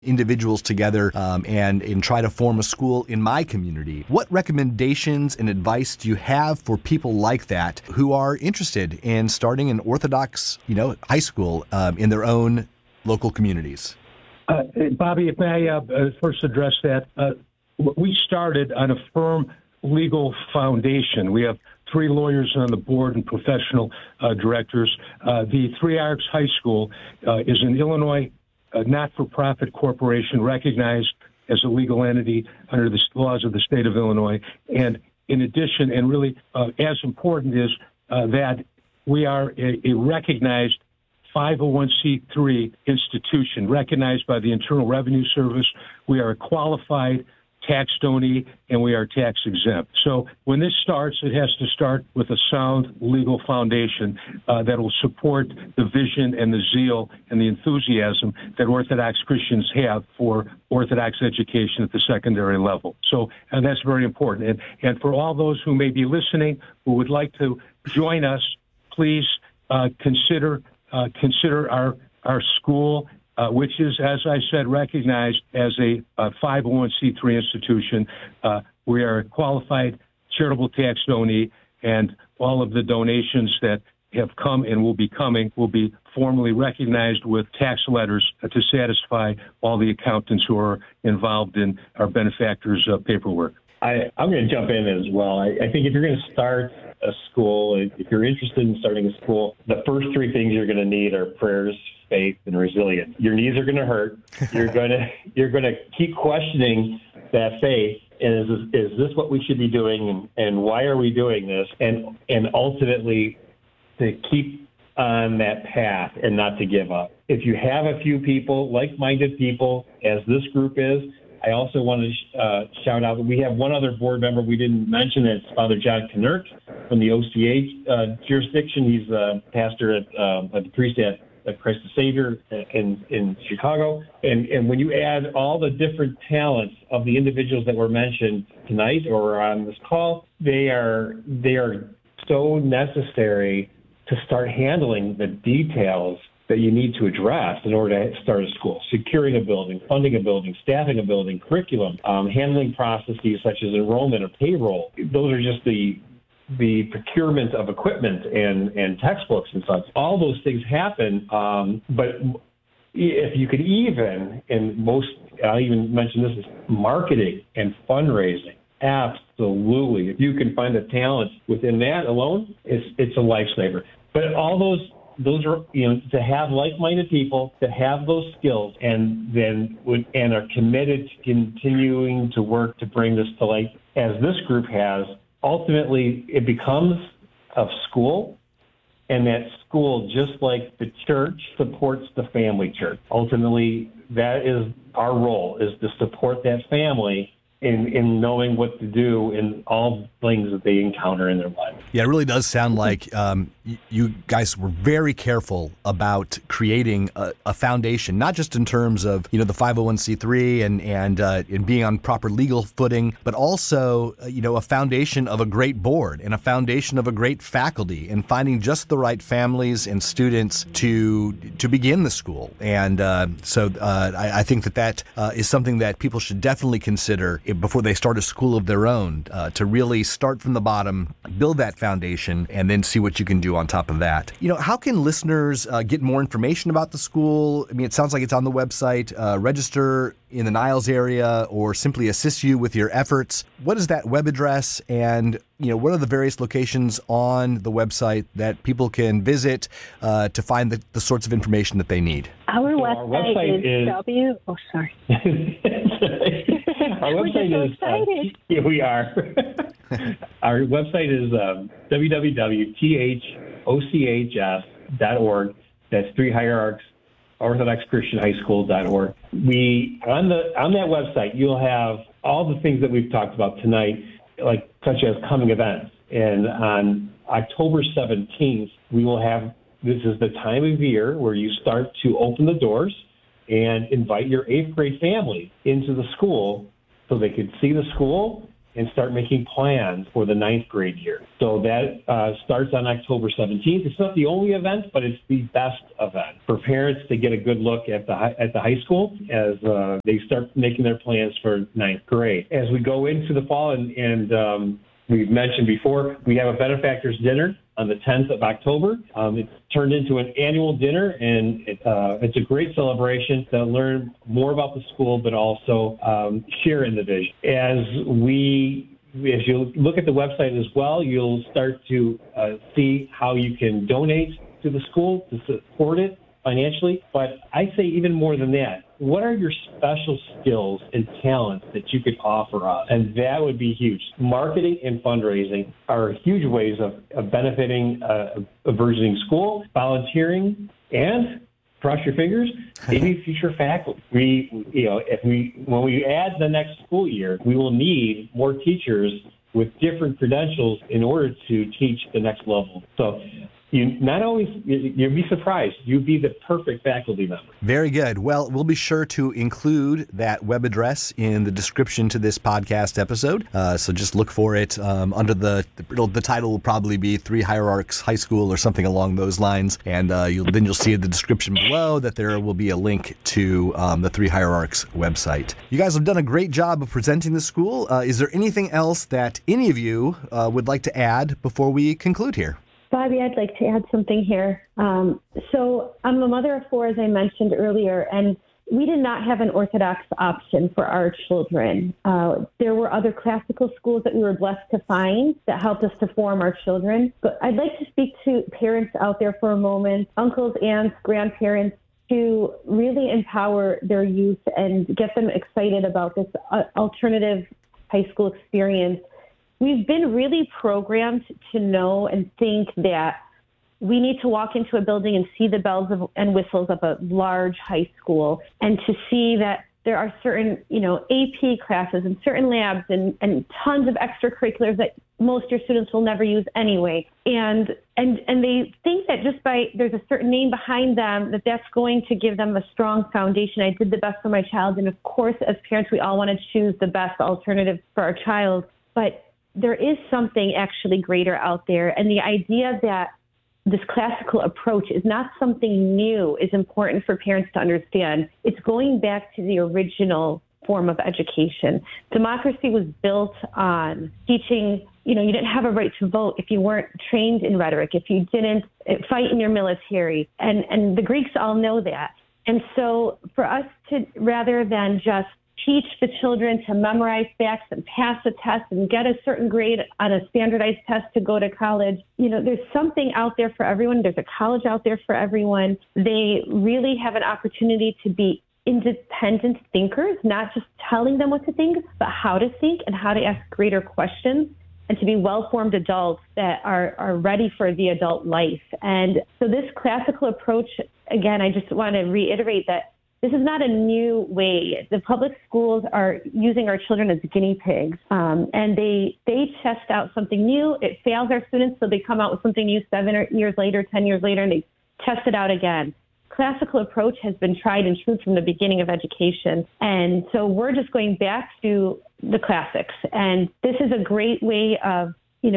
individuals together and try to form a school in my community. What recommendations and advice do you have for people like that who are interested in starting an Orthodox, high school in their own local communities? Bobby, if I first address that, we started on a firm legal foundation. We have 3 lawyers on the board and professional directors. The Three Arcs High School is an Illinois not-for-profit corporation recognized as a legal entity under the laws of the state of Illinois. And in addition, and really as important, is that we are a recognized 501c3 institution recognized by the Internal Revenue Service. We are a qualified tax donee, and we are tax exempt. So when this starts, it has to start with a sound legal foundation that will support the vision and the zeal and the enthusiasm that Orthodox Christians have for Orthodox education at the secondary level. So and that's very important. And for all those who may be listening who would like to join us, please consider our school, which is, as I said, recognized as a 501c3 institution. We are a qualified charitable tax donee, and all of the donations that have come and will be coming will be formally recognized with tax letters to satisfy all the accountants who are involved in our benefactors' paperwork. I'm going to jump in as well. I think if you're going to start a school, if you're interested in starting a school, the first 3 things you're going to need are prayers, faith, and resilience. Your knees are going to hurt. You're going to keep questioning that faith. And is this what we should be doing? And why are we doing this? And ultimately to keep on that path and not to give up. If you have a few people, like-minded people, as this group is, I also want to shout out that we have one other board member we didn't mention. It's Father John Knert from the OCA jurisdiction. He's a pastor at the priest at Christ the Savior in Chicago. And when you add all the different talents of the individuals that were mentioned tonight or on this call, they are so necessary to start handling the details that you need to address in order to start a school. Securing a building, funding a building, staffing a building, curriculum, handling processes such as enrollment or payroll. Those are just the procurement of equipment and textbooks and such. All those things happen, but if you could I'll even mention this, is marketing and fundraising. Absolutely. If you can find the talent within that alone, it's a lifesaver. But all those are, to have like-minded people, to have those skills, and are committed to continuing to work to bring this to light, as this group has. Ultimately, it becomes a school, and that school, just like the church, supports the family church. Ultimately, that is our role, is to support that family in knowing what to do in all things that they encounter in their life. Yeah, it really does sound like you guys were very careful about creating a foundation, not just in terms of, the 501c3 and being on proper legal footing, but also, a foundation of a great board and a foundation of a great faculty, and finding just the right families and students to begin the school. And so I think that is something that people should definitely consider before they start a school of their own, to really start from the bottom, build that foundation, and then see what you can do on top of that. How can listeners get more information about the school? I mean, it sounds like it's on the website. Register in the Niles area, or simply assist you with your efforts. What is that web address, and what are the various locations on the website that people can visit to find the sorts of information that they need? Our website is sorry. Our website is here we are. Our website is www.thochs.org. That's Three Hierarchs Orthodox Christian High School.org. On that website, you'll have all the things that we've talked about tonight, such as coming events. And on October 17th, we will have, this is the time of year where you start to open the doors and invite your 8th grade family into the school so they could see the school and start making plans for the 9th grade year. So that starts on October 17th. It's not the only event, but it's the best event for parents to get a good look at the high school as they start making their plans for 9th grade. As we go into the fall, and we've mentioned before, we have a benefactors dinner on the 10th of October. It's turned into an annual dinner, and it's a great celebration to learn more about the school, but also share in the vision. As you look at the website as well, you'll start to see how you can donate to the school to support it financially. But I say even more than that, what are your special skills and talents that you could offer us? And that would be huge. Marketing and fundraising are huge ways of benefiting a burgeoning school, volunteering, and cross your fingers, maybe future faculty. When we add the next school year, we will need more teachers with different credentials in order to teach the next level. So you'd be surprised. You'd be the perfect faculty member. Very good. Well, we'll be sure to include that web address in the description to this podcast episode. So just look for it under the title will probably be Three Hierarchs High School or something along those lines. And you'll see in the description below that there will be a link to the Three Hierarchs website. You guys have done a great job of presenting the school. Is there anything else that any of you would like to add before we conclude here? Bobby, I'd like to add something here. So I'm a mother of 4, as I mentioned earlier, and we did not have an Orthodox option for our children. There were other classical schools that we were blessed to find that helped us to form our children. But I'd like to speak to parents out there for a moment, uncles, aunts, grandparents, to really empower their youth and get them excited about this alternative high school experience. We've been really programmed to know and think that we need to walk into a building and see the bells and whistles of a large high school, and to see that there are certain, AP classes and certain labs and tons of extracurriculars that most of your students will never use anyway. And they think that just by there's a certain name behind them, that's going to give them a strong foundation. I did the best for my child. And of course, as parents, we all want to choose the best alternative for our child. But there is something actually greater out there. And the idea that this classical approach is not something new is important for parents to understand. It's going back to the original form of education. Democracy was built on teaching, you didn't have a right to vote if you weren't trained in rhetoric, if you didn't fight in your military. And the Greeks all know that. And so for us to, rather than just teach the children to memorize facts and pass a test and get a certain grade on a standardized test to go to college, there's something out there for everyone. There's a college out there for everyone. They really have an opportunity to be independent thinkers, not just telling them what to think, but how to think and how to ask greater questions, and to be well-formed adults that are ready for the adult life. And so this classical approach, again, I just want to reiterate that this is not a new way. The public schools are using our children as guinea pigs, and they test out something new. It fails our students, so they come out with something new 7 years later, 10 years later, and they test it out again. Classical approach has been tried and true from the beginning of education, and so we're just going back to the classics. And this is a great way of,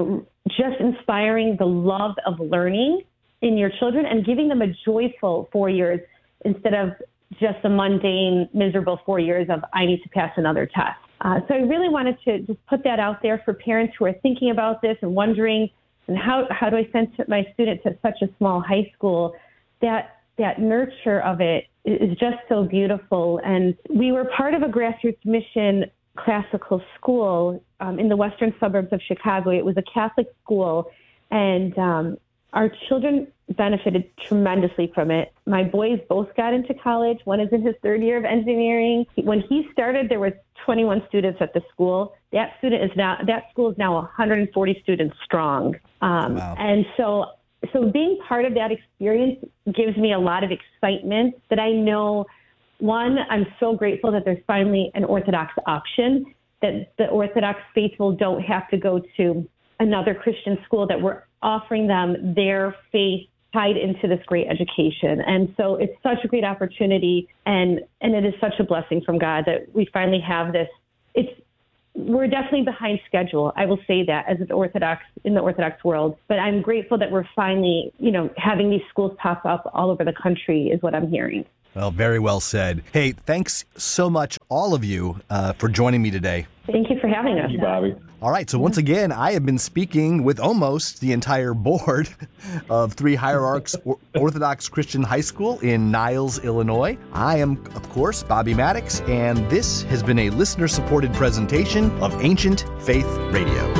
just inspiring the love of learning in your children and giving them a joyful 4 years instead of just a mundane, miserable 4 years of I need to pass another test. So I really wanted to just put that out there for parents who are thinking about this and wondering, and how do I send my student to such a small high school? That nurture of it is just so beautiful. And we were part of a grassroots mission classical school in the western suburbs of Chicago. It was a Catholic school, and our children benefited tremendously from it. My boys both got into college. One is in his 3rd year of engineering. When he started, there were 21 students at the school. That school is now 140 students strong. Wow. And so being part of that experience gives me a lot of excitement that I know, one, I'm so grateful that there's finally an Orthodox option, that the Orthodox faithful don't have to go to another Christian school, that we're offering them their faith tied into this great education. And so it's such a great opportunity, and it is such a blessing from God that we finally have this. we're definitely behind schedule. I will say that as in the Orthodox world. But I'm grateful that we're finally, having these schools pop up all over the country is what I'm hearing. Well, very well said. Hey, thanks so much, all of you, for joining me today. Thank you for having us. Thank you, Bobby. All right, so once again, I have been speaking with almost the entire board of Three Hierarchs Orthodox Christian High School in Niles, Illinois. I am, of course, Bobby Maddox, and this has been a listener-supported presentation of Ancient Faith Radio.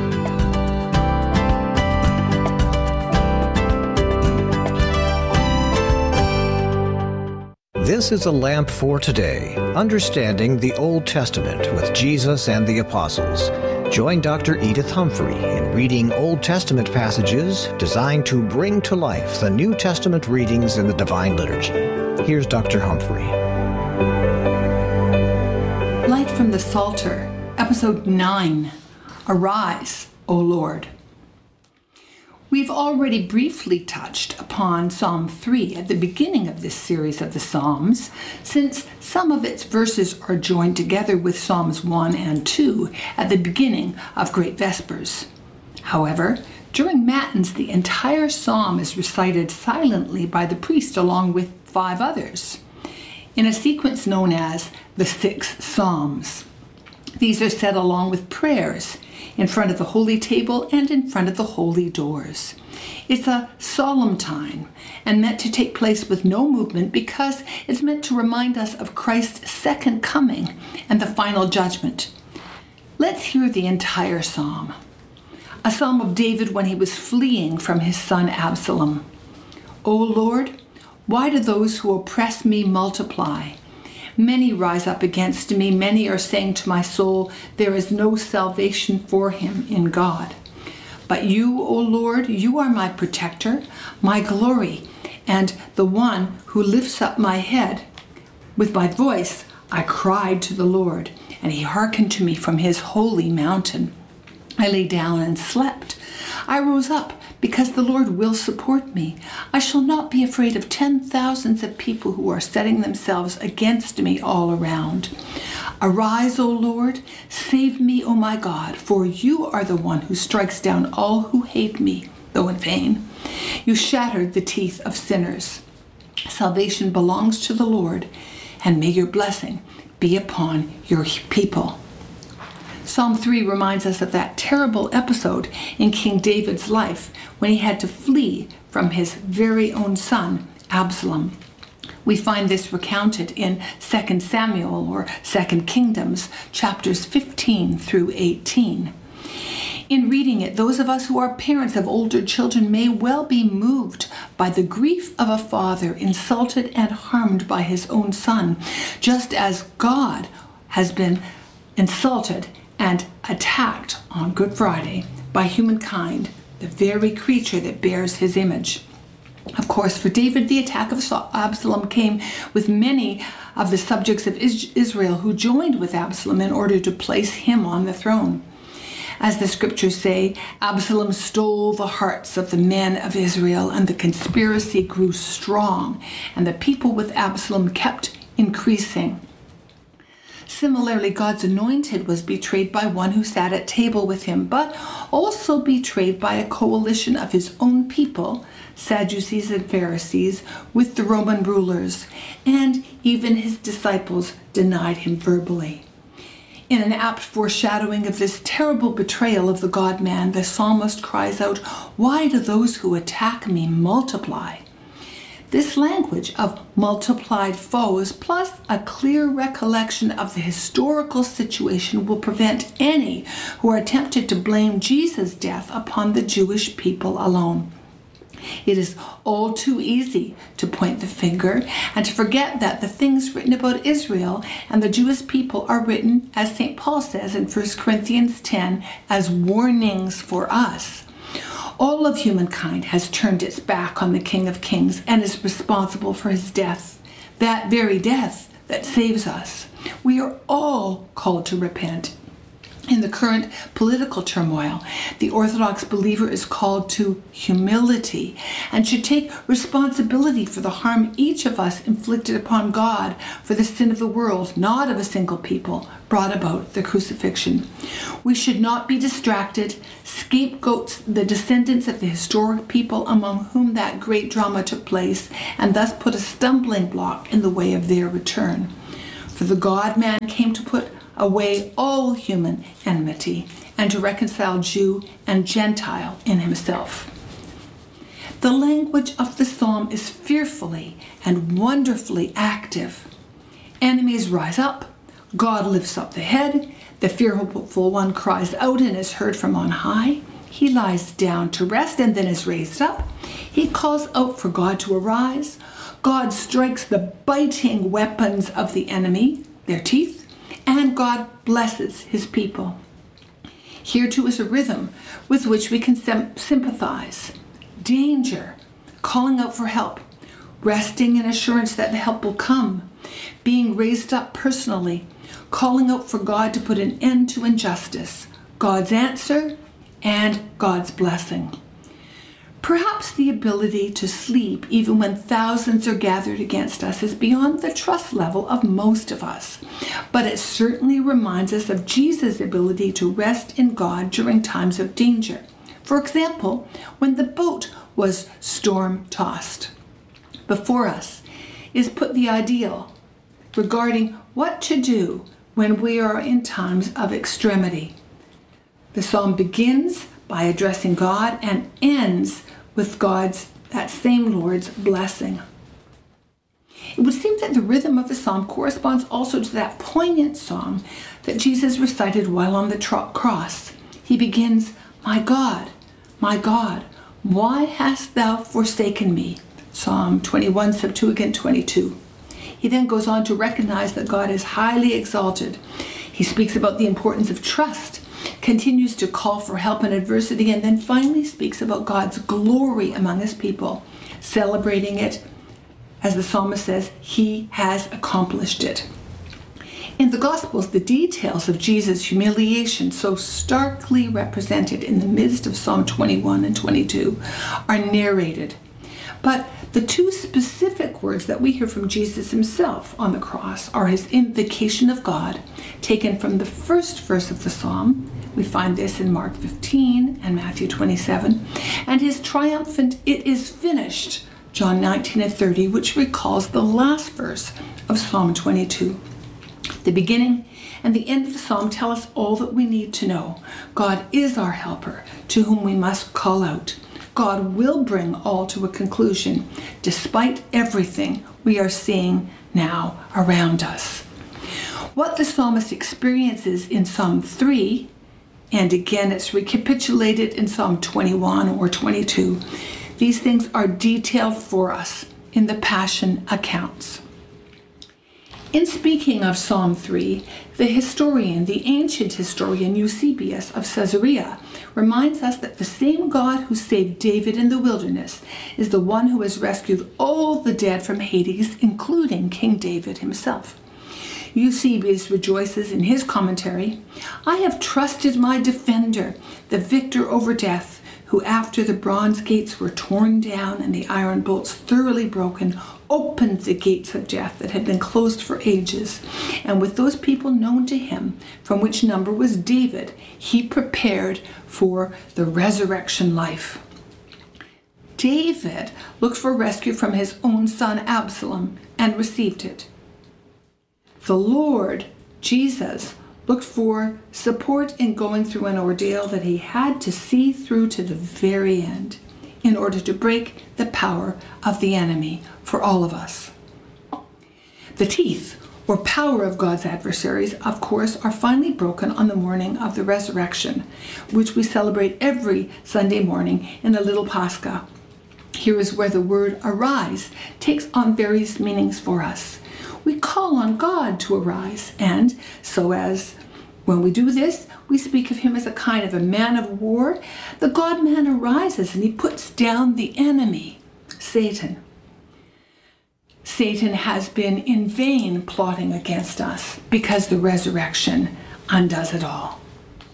This is a lamp for today, understanding the Old Testament with Jesus and the Apostles. Join Dr. Edith Humphrey in reading Old Testament passages designed to bring to life the New Testament readings in the Divine Liturgy. Here's Dr. Humphrey. Light from the Psalter, Episode 9, Arise, O Lord. We've already briefly touched upon Psalm 3 at the beginning of this series of the Psalms, since some of its verses are joined together with Psalms 1 and 2 at the beginning of Great Vespers. However, during Matins, the entire psalm is recited silently by the priest along with 5 others, in a sequence known as the 6 Psalms. These are said along with prayers in front of the holy table and in front of the holy doors. It's a solemn time and meant to take place with no movement because it's meant to remind us of Christ's second coming and the final judgment. Let's hear the entire psalm. A psalm of David when he was fleeing from his son Absalom. O Lord, why do those who oppress me multiply? Many rise up against me. Many are saying to my soul, there is no salvation for him in God. But you, O Lord, you are my protector, my glory, and the one who lifts up my head. With my voice I cried to the Lord, and he hearkened to me from his holy mountain. I lay down and slept. I rose up because the Lord will support me. I shall not be afraid of 10,000s of people who are setting themselves against me all around. Arise, O Lord, save me, O my God, for you are the one who strikes down all who hate me, though in vain. You shattered the teeth of sinners. Salvation belongs to the Lord, and may your blessing be upon your people. Psalm 3 reminds us of that terrible episode in King David's life when he had to flee from his very own son, Absalom. We find this recounted in 2 Samuel or 2 Kingdoms, chapters 15 through 18. In reading it, those of us who are parents of older children may well be moved by the grief of a father insulted and harmed by his own son, just as God has been insulted and attacked on Good Friday by humankind, the very creature that bears his image. Of course, for David, the attack of Absalom came with many of the subjects of Israel who joined with Absalom in order to place him on the throne. As the scriptures say, Absalom stole the hearts of the men of Israel, and the conspiracy grew strong, and the people with Absalom kept increasing. Similarly, God's anointed was betrayed by one who sat at table with him, but also betrayed by a coalition of his own people, Sadducees and Pharisees, with the Roman rulers, and even his disciples denied him verbally. In an apt foreshadowing of this terrible betrayal of the God-man, the psalmist cries out, "Why do those who attack me multiply?" This language of multiplied foes, plus a clear recollection of the historical situation, will prevent any who are tempted to blame Jesus' death upon the Jewish people alone. It is all too easy to point the finger and to forget that the things written about Israel and the Jewish people are written, as St. Paul says in 1 Corinthians 10, as warnings for us. All of humankind has turned its back on the King of Kings and is responsible for his death, that very death that saves us. We are all called to repent. In the current political turmoil, the Orthodox believer is called to humility and should take responsibility for the harm each of us inflicted upon God for the sin of the world, not of a single people, brought about the crucifixion. We should not be distracted, scapegoats the descendants of the historic people among whom that great drama took place, and thus put a stumbling block in the way of their return. For the God-man came to put away all human enmity and to reconcile Jew and Gentile in himself. The language of the psalm is fearfully and wonderfully active. Enemies rise up, God lifts up the head, the fearful one cries out and is heard from on high. He lies down to rest and then is raised up. He calls out for God to arise. God strikes the biting weapons of the enemy, their teeth, and God blesses his people. Here too is a rhythm with which we can sympathize. Danger, calling out for help, resting in assurance that the help will come, being raised up personally, calling out for God to put an end to injustice, God's answer, and God's blessing. Perhaps the ability to sleep even when thousands are gathered against us is beyond the trust level of most of us, but it certainly reminds us of Jesus' ability to rest in God during times of danger. For example, when the boat was storm-tossed. Before us is put the ideal regarding what to do when we are in times of extremity. The psalm begins by addressing God and ends with that same Lord's blessing. It would seem that the rhythm of the psalm corresponds also to that poignant psalm that Jesus recited while on the cross. He begins, my God, why hast thou forsaken me? Psalm 21, Septuagint 22. He then goes on to recognize that God is highly exalted. He speaks about the importance of trust, continues to call for help in adversity, and then finally speaks about God's glory among his people, celebrating it, as the psalmist says, he has accomplished it. In the Gospels, the details of Jesus' humiliation, so starkly represented in the midst of Psalm 21 and 22, are narrated. But the two specific words that we hear from Jesus himself on the cross are his invocation of God, taken from the first verse of the psalm. We find this in Mark 15 and Matthew 27, and his triumphant, it is finished, John 19 and 30, which recalls the last verse of Psalm 22. The beginning and the end of the psalm tell us all that we need to know. God is our helper, to whom we must call out. God will bring all to a conclusion, despite everything we are seeing now around us. What the psalmist experiences in Psalm 3, and again it's recapitulated in Psalm 21 or 22, these things are detailed for us in the Passion accounts. In speaking of Psalm 3, the ancient historian Eusebius of Caesarea reminds us that the same God who saved David in the wilderness is the one who has rescued all the dead from Hades, including King David himself. Eusebius rejoices in his commentary, I have trusted my defender, the victor over death, who after the bronze gates were torn down and the iron bolts thoroughly broken, opened the gates of death that had been closed for ages. And with those people known to him, from which number was David, he prepared for the resurrection life. David looked for rescue from his own son Absalom and received it. The Lord, Jesus, looked for support in going through an ordeal that he had to see through to the very end in order to break the power of the enemy for all of us. The teeth, or power of God's adversaries, of course, are finally broken on the morning of the resurrection, which we celebrate every Sunday morning in a little Pascha. Here is where the word arise takes on various meanings for us. We call on God to arise, and so as when we do this, we speak of him as a kind of a man of war. The God-man arises and he puts down the enemy, Satan. Satan has been in vain plotting against us because the resurrection undoes it all.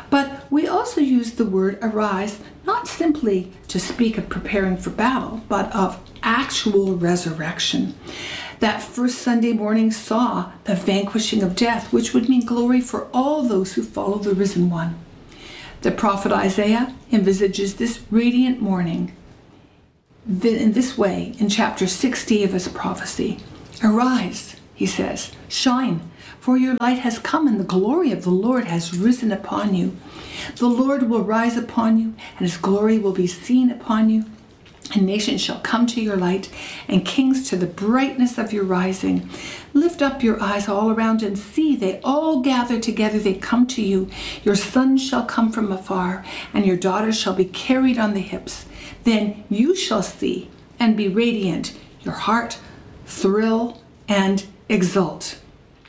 But we also use the word arise not simply to speak of preparing for battle, but of actual resurrection. That first Sunday morning saw the vanquishing of death, which would mean glory for all those who follow the risen one. The prophet Isaiah envisages this radiant morning in this way in chapter 60 of his prophecy. Arise, he says, shine, for your light has come and the glory of the Lord has risen upon you. The Lord will rise upon you and his glory will be seen upon you. And nations shall come to your light, and kings to the brightness of your rising. Lift up your eyes all around and see, they all gather together, they come to you. Your sons shall come from afar, and your daughters shall be carried on the hips. Then you shall see and be radiant, your heart thrill and exult.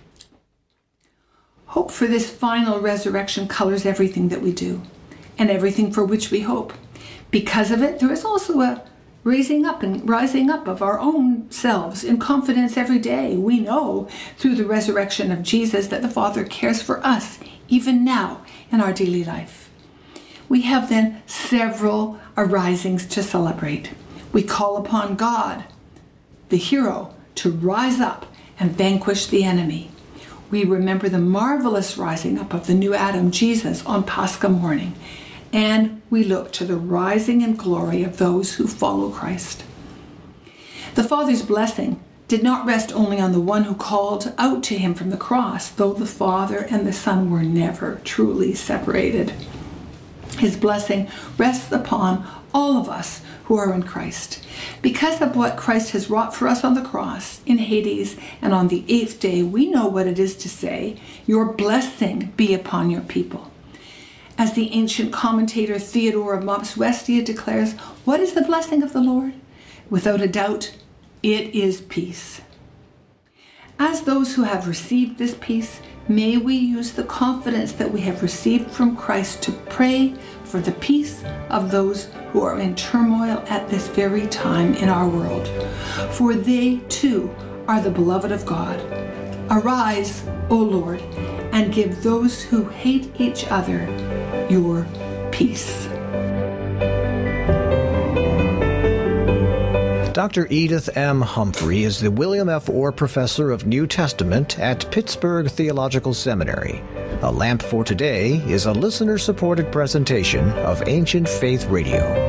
Hope for this final resurrection colors everything that we do, and everything for which we hope. Because of it, there is also a raising up and rising up of our own selves in confidence every day. We know through the resurrection of Jesus that the Father cares for us even now in our daily life. We have then several arisings to celebrate. We call upon God, the hero, to rise up and vanquish the enemy. We remember the marvelous rising up of the new Adam, Jesus, on Pascha morning. And we look to the rising in glory of those who follow Christ. The Father's blessing did not rest only on the one who called out to him from the cross, though the Father and the Son were never truly separated. His blessing rests upon all of us who are in Christ. Because of what Christ has wrought for us on the cross, in Hades, and on the 8th day, we know what it is to say, "Your blessing be upon your people." As the ancient commentator Theodore of Mopsuestia declares, what is the blessing of the Lord? Without a doubt, it is peace. As those who have received this peace, may we use the confidence that we have received from Christ to pray for the peace of those who are in turmoil at this very time in our world. For they, too, are the beloved of God. Arise, O Lord, and give those who hate each other your peace. Dr. Edith M. Humphrey is the William F. Orr Professor of New Testament at Pittsburgh Theological Seminary. A Lamp for Today is a listener-supported presentation of Ancient Faith Radio.